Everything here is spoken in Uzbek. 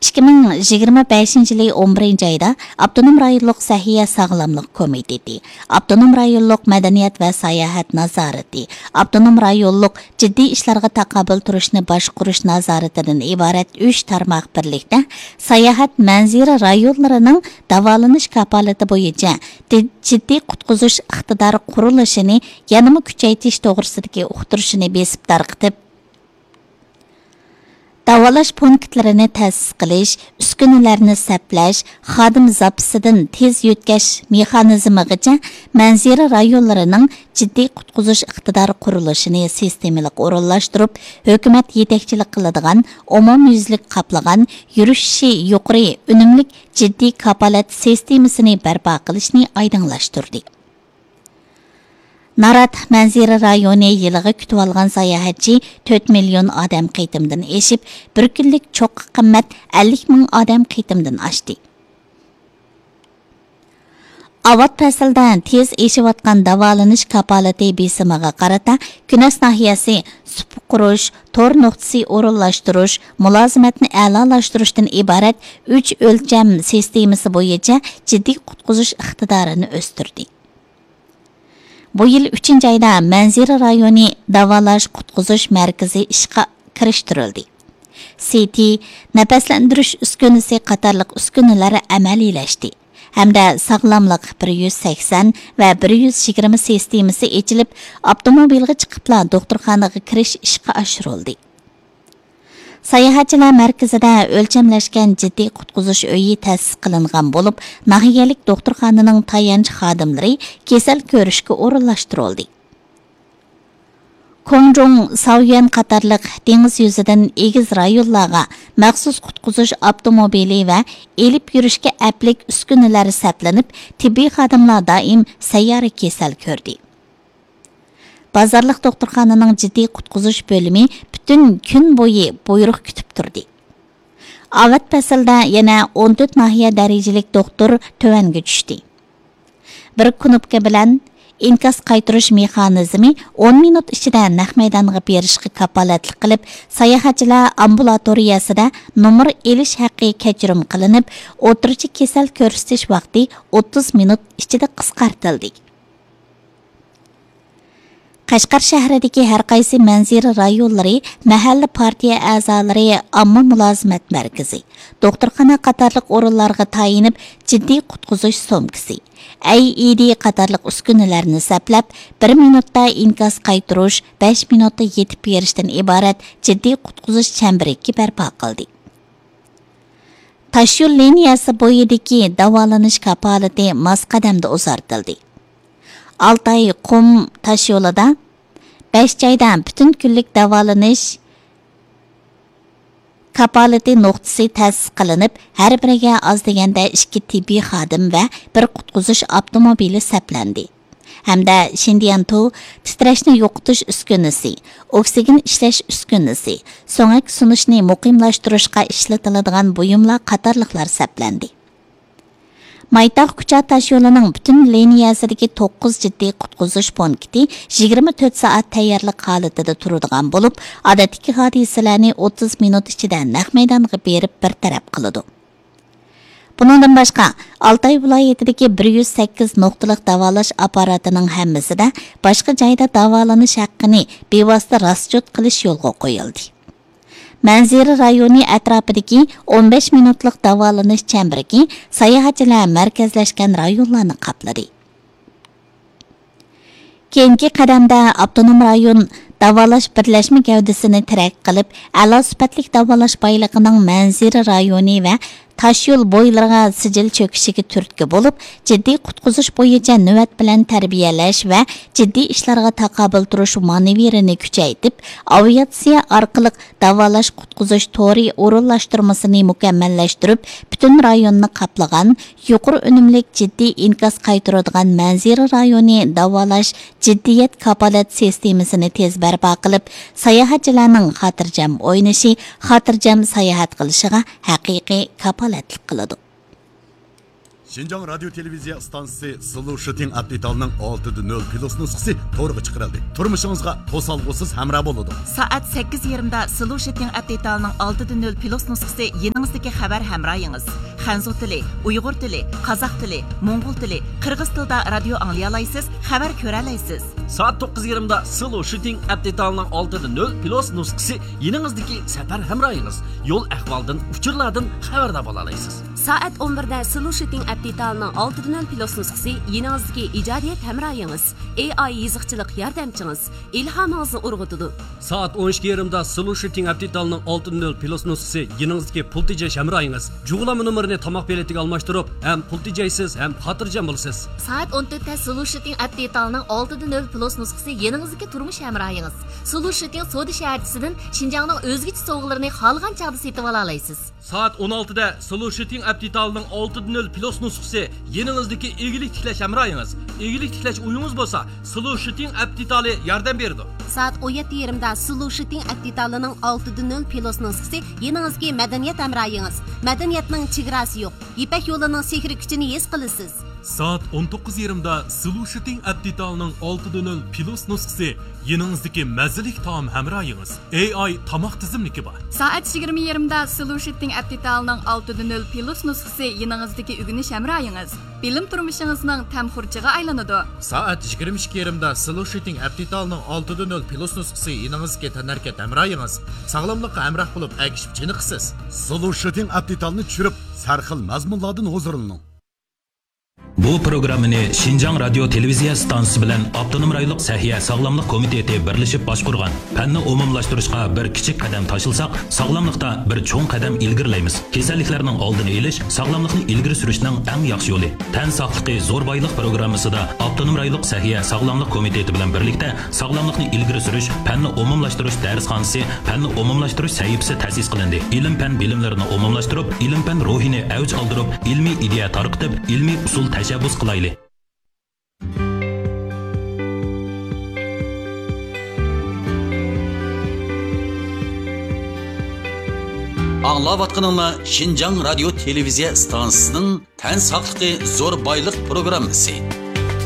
2025 yılı 11. ayda Abdunum rayonluq Səhiyyə Sağlamlıq Komiteti, Abdunum rayonluq Mədəniyyət və Sayahat Nazarəti, Abdunum rayonluq Ciddi işlərə taqabül turishni başquruş nazarətindən ibarət 3 tarmaq birlikdə sayahat mənziri rayonlarının davolanish kapalati bo'yicha jiddiy qutqizish iqtidori qurilishini yanama kuchaytirish to'g'risidagi uqtirishini besib tarqitib davolash punktlarini ta'sis qilish, uskunalarni saplash, xodim zapisidan tez yetkash mexanizmigacha manzira rayonlarining jiddiy qutqizish iqtidori qurilishini sistemalik o'rinlashtirib, hukumat yetakchilik qiladigan, umumyuzlik qaplagan, yurishi yuqori unumlik jiddiy kapolat sistemasini barpo qilishni oydinlashtirdi. Narat Manzira rayoni yiliga kutib olgan sayohatchi 4 million odam qitimdan eshib, bir kunlik cho'qqi qimmat 50 ming odam qitimdan oshdi. Avat fasldan tez eshiyotgan davolanish kapolati besimiga qarata Kunas nahiyasi sup qurish, tor nuqtasi o'rinlashtirish, mulozimatni a'lolashtirishdan iborat 3 o'lcham sistemasi bo'yicha jiddiy qutqizish iqtidorini o'stirdi. Bu yil 3. ayda Manzira rayoni davolash qutqizish markazi ishga kirishtirildi. CT, nafaslantirish uskunasi qatorliq uskunalar amaliylashdi. Hamda sog'lomlik 180 va 120 sistemasi ochilib, avtomobilga chiqibla doktorxonaga kirish ishga oshirildi. Sayohatchilar markazida o'lchamlashgan jiddiy qutqizish uyi ta'sis qilingan bo'lib, nahiyalik doktorxonaning tayanch xodimlari kasal ko'rishga o'rinlashtirildi. Kongjong, Saoyan qatorliq dengiz yuzidan egiz rayonlarga maxsus qutqizish avtomobili va elib yurishga aplik uskunalar saplanib, tibbiy xodimlar doim sayyora kasal ko'rdi. Bazarlıq doktorxonaning jiddiy qutqizish bo'limi butun kun bo'yi buyruq kutib turdi. Avat faslda yana 14 nahiya darajalik doktor tövanga tushdi. Bir knopka bilan inkas qaytirish mexanizmi 10 minut ichida naq maydonga berishga kapolatlik qilib, sayohatchilar ambulatoriyasida nomer elish haqqi kechirim qilinib, o'tirchi kasal ko'rsatish vaqti 30 minut ichida qisqartirildi. Qashqar shahridagi har qaysi manzira rayonlari, mahalla partiya a'zolari, omma mulozimat markazi, doktorxona qatorliq o'rinlarga tayinib, jiddiy qutqizish somkasi, AED qatorliq uskunalarni saplab, 1 minutda inkas qaytirish, 5 minutda yetib berishdan iborat jiddiy qutqizish chambaragi barpo qildi. Tashyo'l liniyasi bo'yidagi davolanish kapolati mos qadamda uzartildi. Altay qum tash yo'lida 5 joydan butun kunlik davolanish kapolati nuqtasi ta'sis qilinib, har biriga oz deganda 2 tibbiy xodim va 1 qutqizish avtomobili saplandi. Hamda Shindiyanto titrashni yo'qotish uskunasi, oksigen ishlash uskunasi, so'ngak sunishni muqimlashtirishga ishlatiladigan buyumlar qatorliqlar saplandi. Maytaq Kucha tash yo'lining butun liniyasidagi 9 jiddiy qutqizish punkti 24 soat tayyorlik holatida turadigan bo'lib, odatdagi hodisalarni 30 minut ichida naq maydonga berib bartaraf qiladi. Bundan boshqa, Altay viloyatidagi 108 nuqtalik davolash apparatining hammasida boshqa joyda davolanish haqqini bevosita rasjot qilish yo'lga qo'yildi. Manzira rayoni atrofidagi 15 minutlik davolanish chambaragi sayohatchilar markazlashgan rayonlarni qapladi. Keyingi qadamda avtonom rayon davolash birlashma gavdasini tarak qilib, a'lo sifatli davolash boyligining Manzira rayoni va Tashyo'l bo'ylariga sijil cho'kishiga turtki bo'lib, jiddiy qutqizish bo'yicha navbat bilan tarbiyalash va jiddiy ishlarga taqobil turish manevirini kuchaytirib, aviatsiya orqali davolash qutqizish to'ri o'rinlashtirmasini mukammallashtirib, butun rayonni qaplagan, yuqori unumlik jiddiy inkas qaytaradigan Manzira rayoni davolash jiddiyat kapolat sistemasini tez barpo qilib, sayohatchilarning xotirjam o'ynashi, xotirjam sayohat qilishiga haqiqiy kapolatlik qiladi. Şinjan Radyo Televiziya stansiyasi Sulu Shooting Update-ning 6.0 plus nusxasi to'g'ri chiqarildi. Turmushingizga to'solg'usiz hamroh bo'ladi. Soat 8:20da Sulu Shooting Update-ning 6.0 plus nusxasi yeningizdagi xabar hamrohingiz. Xanzu tili, Uyg'ur tili, Qozoq tili, Mo'ng'ul tili, Qirg'iz tilida radio anglay olasiz, xabar ko'ra olasiz. Soat 9:20da Sulu Shooting Update-ning 6.0 plus nusxasi yeningizdagi safar hamrohingiz. Yo'l ahvoldan, uchurlardan xabardor bo'la olasiz. Soat 11da Sulu Shooting Update-ning 6.0 plus nusxasi yeningizdagi ijodiyat hamrohingiz, AI yiziqchilik yordamchingiz, ilhomingizni urg'utadi. Soat 12:20da Sulu Shooting Update-ning 6.0 plus nusxasi yeningizdagi pul tejash hamrohingiz. Jug'lama nomerini tomoq beletiga almashtirib, ham pul tejaysiz, ham xotirjam bo'lasiz. Soat 14da Sulu Shooting Update-ning 6.0 plus nusxasi yeningizdagi turmush hamrohingiz. Sulu Shooting Soda shaharchisidan Xinjiangning o'zgacha sovg'alarini xohlagan chog'da setib ola olasiz. Soat 16da Sulu Shooting Update-ning 6.0 plus nusxasi yeningizdagi egillik tiklash hamrohingiz. Egillik tiklash uyingiz bo'lsa, Sulu Shooting Update yordam beradi. Soat 17:20da Sulu Shooting Update-ning 6.0 plus nusxasi yeningizdagi madaniyat hamrohingiz. Madaniyatning chegarasi yo'q. Ipak yo'lining sehri kuchini his qilasiz. Soat 19:20da Sulu Shooting Update-ning 6.0 plus nusxasi yeningizdagi mazalik taom hamrohingiz. AI tomoq tizimligi bor. Soat 20:20da Sulu Shooting Update-ning 6.0 plus nusxasi yeningizdagi o'rganish hamrohingiz. Bilim turmushingizning tamxurchiga aylanadi. Soat 22:20da Sulu Shooting Update-ning 6.0 plus nusxasi yeningizga tanarkat hamrohingiz. Sog'lomlikqa hamroh bo'lib agishib chiniqsiz. Sulu Shooting Update-ni tushirib, sarxil mazmunlardan huzurlaning. Bu programmani Xinjiang Radio Televiziya stansiyasi bilan Avtonom rayonlik Sahiya Sog'lomlik komiteti birlashib boshqargan. Fanni umumlashtirishga bir kichik qadam tashilsak, sog'lomlikda bir cho'ng qadam ilgirlaymiz. Kasalliklarning oldini olish sog'lomlikni ilgari surishning eng yaxshi yo'li. Tan sog'ligi zo'r boylik programmasida Avtonom rayonlik Sahiya Sog'lomlik komiteti bilan birlikda sog'lomlikni ilgari surish, fanni umumlashtirish darsxonasi, fanni umumlashtirish sahifasi ta'sis qilindi. Ilm-fan bilimlarini umumlashtirib, ilm-fan ruhini avj oldirib, ilmiy ideya tarqitib, ilmiy usul tashabbus qilayli. Аңлаватқаныңла Шинжаң радио телевизия станциясының тән сақлықы зор байлық программасы.